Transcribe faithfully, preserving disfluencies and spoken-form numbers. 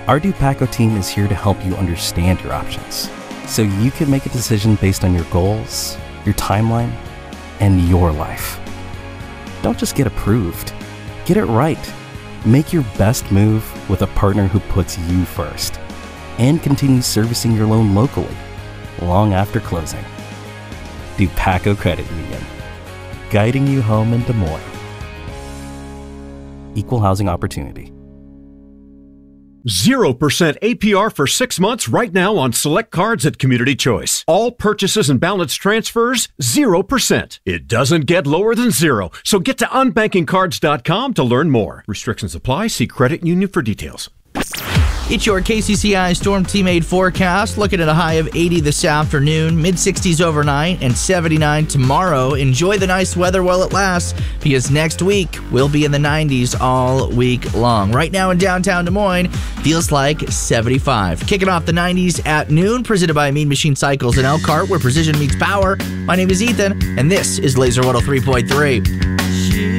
Our Dupaco team is here to help you understand your options, so you can make a decision based on your goals, your timeline, and your life. Don't just get approved. Get it right. Make your best move with a partner who puts you first and continues servicing your loan locally long after closing. Dupaco Credit Union, guiding you home in Des Moines. Equal housing opportunity. zero percent A P R for six months right now on select cards at Community Choice. All purchases and balance transfers, zero percent. It doesn't get lower than zero, so get to unbanking cards dot com to learn more. Restrictions apply. See credit union for details. It's your K C C I Storm Team eight forecast. Looking at a high of eighty this afternoon, mid sixties overnight, and seventy-nine tomorrow. Enjoy the nice weather while it lasts, because next week we'll be in the nineties all week long. Right now in downtown Des Moines, feels like seventy-five. Kicking off the nineties at noon, presented by Mean Machine Cycles in Elkhart, where precision meets power. My name is Ethan, and this is Laser one oh three point three.